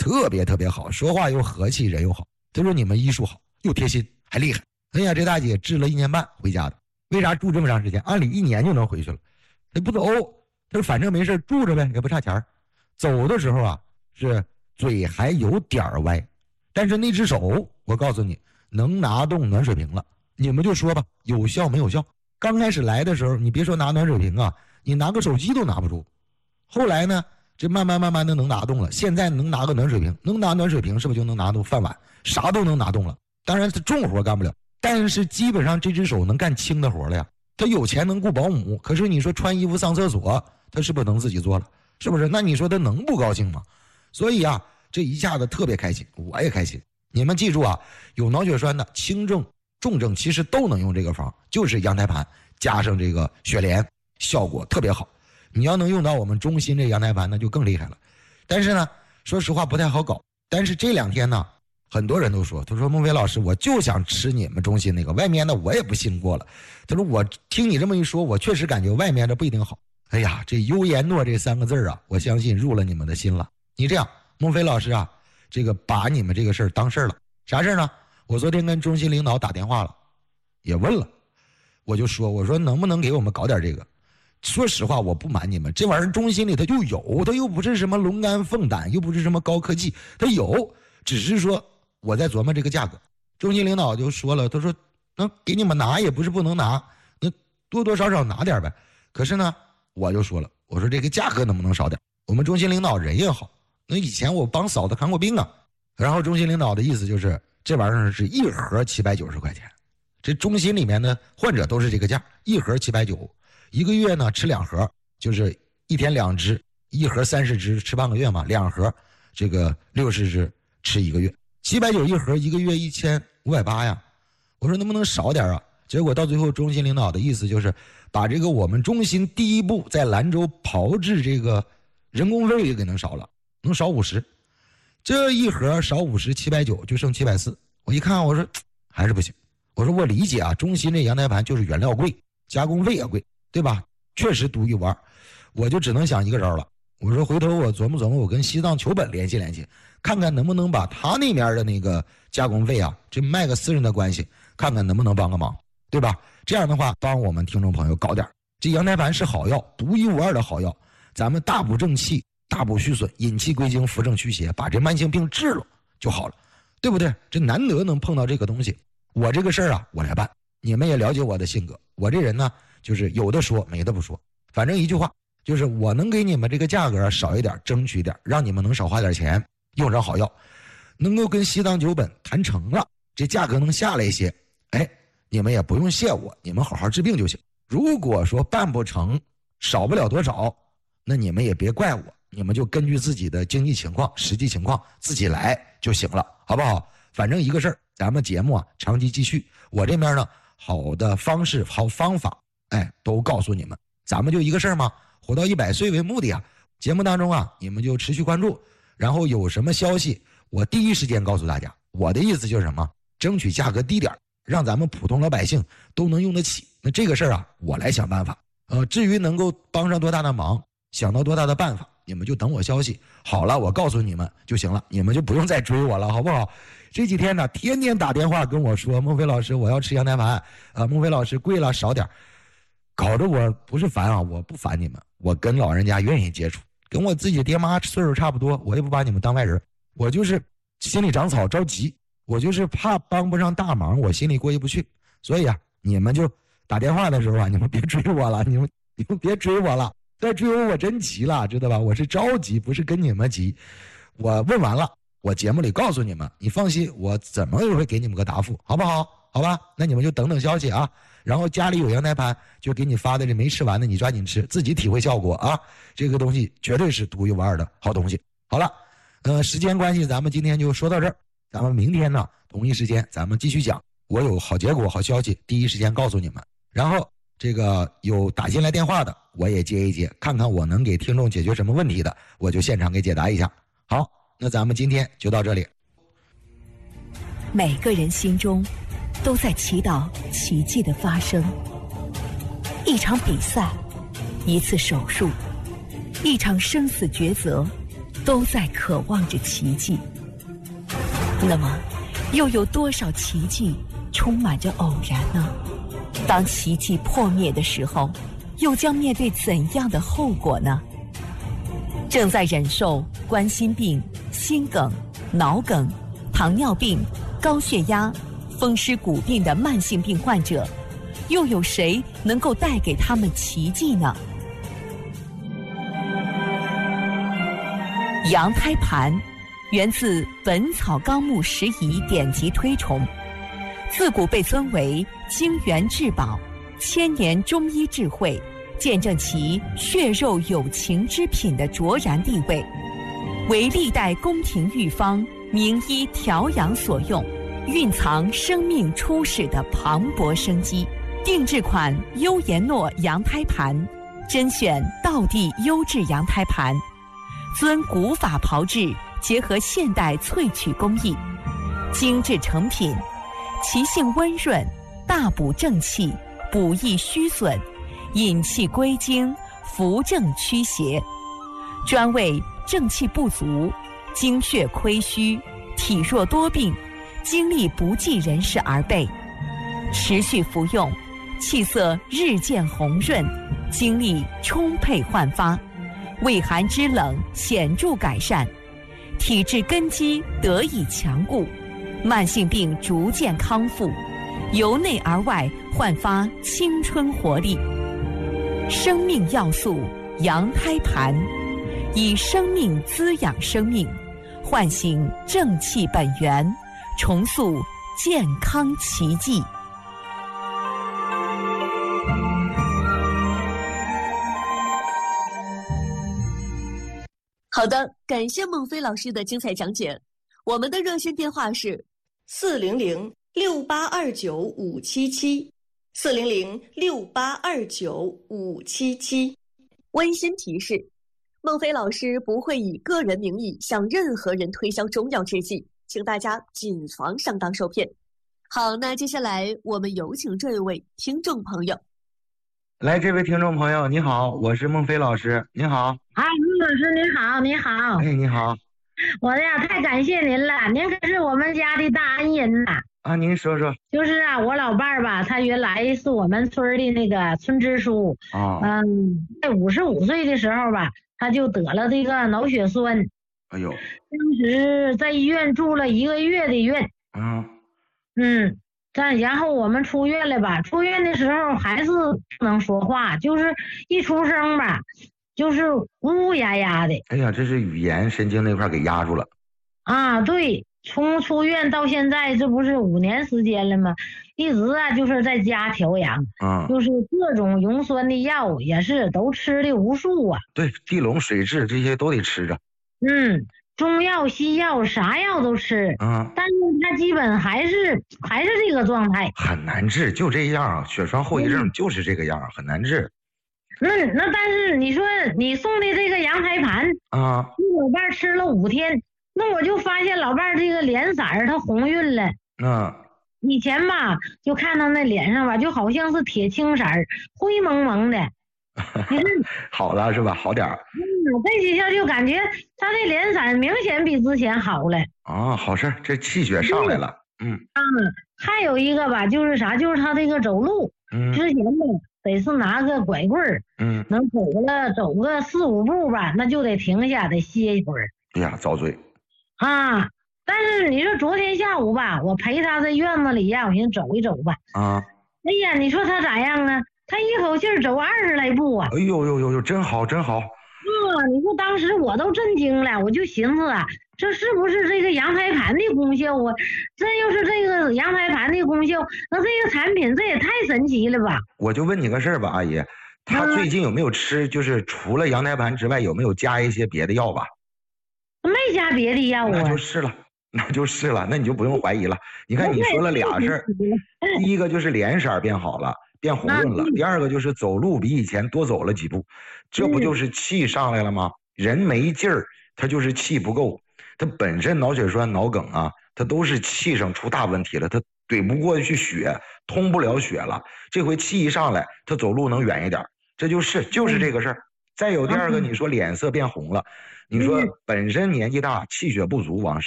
特别特别好，说话又和气，人又好。他说你们医术好，又贴心，还厉害。哎呀，这大姐治了1年半回家的，为啥住这么长时间？按理1年就能回去了，他不走。他说反正没事住着呗，也不差钱。走的时候啊，是嘴还有点歪，但是那只手我告诉你能拿动暖水瓶了。你们就说吧，有效没有效？刚开始来的时候你别说拿暖水瓶啊，你拿个手机都拿不住。后来呢，这慢慢的能拿动了，现在能拿个暖水瓶，能拿暖水瓶是不是就能拿动饭碗？啥都能拿动了。当然他重活干不了，但是基本上这只手能干轻的活了呀。他有钱能雇保姆，可是你说穿衣服上厕所他是不是能自己做了？是不是？那你说他能不高兴吗？所以啊，这一下子特别开心，我也开心。你们记住啊，有脑血栓的轻症重症其实都能用这个方，就是羊胎盘加上这个雪莲，效果特别好。你要能用到我们中心这羊胎盘那就更厉害了。但是呢，说实话不太好搞。但是这2天呢，很多人都说，他说孟非老师，我就想吃你们中心那个，外面的我也不信过了。他说我听你这么一说，我确实感觉外面的不一定好。哎呀，这优言诺这3个字啊，我相信入了你们的心了。你这样，孟非老师啊，这个把你们这个事儿当事儿了。啥事儿呢？我昨天跟中心领导打电话了，也问了，我就说，我说能不能给我们搞点这个？说实话，我不瞒你们，这玩意儿中心里它就有，它又不是什么龙肝凤胆，又不是什么高科技，它有，只是说我在琢磨这个价格。中心领导就说了，他说那给你们拿也不是不能拿，那多多少少拿点呗。可是呢，我就说了，我说这个价格能不能少点？我们中心领导人也好，那以前我帮嫂子看过病啊。然后中心领导的意思就是这玩意儿是1盒790块钱，这中心里面的患者都是这个价，1盒790，一个月呢吃2盒，就是1天2支，1盒30支吃半个月嘛，2盒这个60支吃1个月，790一盒，一个月1580呀。我说能不能少点啊？结果到最后中心领导的意思就是把这个我们中心第一步在兰州炮制这个人工费也给能少了，能少50，这1盒少50，790就剩740。我一看我说还是不行，我说我理解啊，中心这羊胎盘就是原料贵，加工费也贵，对吧？确实独一无二。我就只能想一个招了，我说回头我琢磨琢磨，我跟西藏求本联系联系，看看能不能把他那边的那个加工费啊，这卖个私人的关系，看看能不能帮个忙，对吧？这样的话帮我们听众朋友搞点。这羊胎盘是好药，独一无二的好药，咱们大补正气，大补虚损，引气归经，扶正驱邪，把这慢性病治了就好了，对不对？这难得能碰到这个东西，我这个事儿啊我来办。你们也了解我的性格，我这人呢就是有的说没的不说，反正一句话，就是我能给你们这个价格少一点，争取点，让你们能少花点钱，用上好药，能够跟西藏九本谈成了，这价格能下来一些，哎，你们也不用谢我，你们好好治病就行。如果说办不成，少不了多少，那你们也别怪我，你们就根据自己的经济情况、实际情况自己来就行了，好不好？反正一个事儿，咱们节目啊长期继续，我这边呢好的方式、好方法，哎，都告诉你们。咱们就一个事儿嘛，活到100岁为目的啊。节目当中啊，你们就持续关注，然后有什么消息，我第一时间告诉大家。我的意思就是什么？争取价格低点，让咱们普通老百姓都能用得起。那这个事儿啊，我来想办法。至于能够帮上多大的忙，想到多大的办法，你们就等我消息。好了，我告诉你们就行了，你们就不用再追我了，好不好？这几天呢，天天打电话跟我说，孟非老师，我要吃羊胎盘，孟非老师贵了少点，搞得我不是烦啊，我不烦你们，我跟老人家愿意接触，跟我自己爹妈岁数差不多，我也不把你们当外人，我就是心里长草着急，我就是怕帮不上大忙，我心里过意不去，所以啊，你们就打电话的时候啊，你们别追我了，你们别追我了，再追我真急了，知道吧？我是着急，不是跟你们急。我问完了，我节目里告诉你们，你放心，我怎么也会给你们个答复，好不好？好吧，那你们就等等消息啊。然后家里有羊胎盘，就给你发的这没吃完的，你抓紧吃，自己体会效果啊。这个东西绝对是独一无二的好东西。好了，时间关系，咱们今天就说到这儿。咱们明天呢，同一时间咱们继续讲。我有好结果、好消息，第一时间告诉你们。然后这个有打进来电话的，我也接一接，看看我能给听众解决什么问题的，我就现场给解答一下。好，那咱们今天就到这里。 每个人心中都在祈祷奇迹的发生。一场比赛，一次手术，一场生死抉择， 都在渴望着奇迹。那么，又有多少奇迹充满着偶然呢？当奇迹破灭的时候，又将面对怎样的后果呢？正在忍受冠心病、心梗、脑梗、糖尿病、高血压、风湿骨病的慢性病患者，又有谁能够带给他们奇迹呢？羊胎盘源自《本草纲目拾遗》典籍推崇，自古被尊为精元至宝、千年中医智慧，见证其血肉有情之品的卓然地位，为历代宫廷御方名医调养所用，蕴藏生命初始的磅礴生机。定制款优颜诺羊胎盘，甄选道地优质羊胎盘，遵古法炮制，结合现代萃取工艺，精致成品，其性温润，大补正气，补益虚损，引气归经，扶正驱邪，专为正气不足、精血亏虚、体弱多病、精力不济人士而备。持续服用，气色日渐红润，精力充沛焕发，胃寒肢冷显著改善，体质根基得以强固，慢性病逐渐康复，由内而外焕发青春活力。生命要素羊胎盘，以生命滋养生命，唤醒正气本源，重塑健康奇迹。 好的，感谢孟非老师的精彩讲解。我们的热线电话是400-6829-577，400-6829-577。温馨提示：孟非老师不会以个人名义向任何人推销中药制剂，请大家谨防上当受骗。好，那接下来我们有请这位听众朋友。 来，这位听众朋友，你好，我是孟非老师，你好。 啊，孟老师您好，你好。 哎，你好。 我呀，太感谢您了，您可是我们家的大恩人呐。 啊，您说说。 就是啊，我老伴儿吧，他原来是我们村的那个村支书。 啊。 在55岁的时候吧，他就得了这个脑血栓。 哎呦。 当时在医院住了1个月的院。然后我们出院了吧，出院的时候还是不能说话，就是一出生吧，就是呜呜呀呀的。 哎呀，这是语言神经那块给压住了。 啊，对，从出院到现在，这不是5年时间了吗？一直啊就是在家调养，就是各种溶酸的药也是都吃的无数啊。 对，地龙水蛭这些都得吃着。 中药西药啥药都吃，但是他基本还是这个状态， 很难治，就这样，血栓后遗症就是这个样，很难治。 那但是你说你送的这个羊胎盘啊，我老伴吃了5天，那我就发现老伴这个脸色他红晕了。以前吧就看他那脸上吧就好像是铁青色，灰蒙蒙的。 好了是吧？好点儿。 这几下就感觉他的脸色明显比之前好了。 好事，这气血上来了。 还有一个吧，就是啥？就是他这个走路，之前呢得是拿个拐棍儿，能走个4、5步吧，那就得停下，得歇一会儿。 哎呀，遭罪。 但是你说昨天下午吧，我陪他在院子里呀，我寻思走一走吧。哎呀，你说他咋样啊？他一口气走20来步啊！ 哎呦，真好真好。 你说当时我都震惊了，我就寻思啊，这是不是这个羊胎盘的功效啊？这要是这个羊胎盘的功效，那这个产品这也太神奇了吧！ 我就问你个事儿吧，阿姨，他最近有没有吃，就是除了羊胎盘之外，有没有加一些别的药吧？ 没加别的药啊。 那就是了，那你就不用怀疑了。你看你说了俩事儿，第一个就是脸色变好了。变红润了，第二个就是走路比以前多走了几步，这不就是气上来了吗？人没劲儿，他就是气不够，他本身脑血栓、脑梗啊，他都是气上出大问题了，他怼不过去血，通不了血了。这回气一上来，他走路能远一点，这就是这个事儿。再有第二个，你说脸色变红了， 你说本身年纪大气血不足往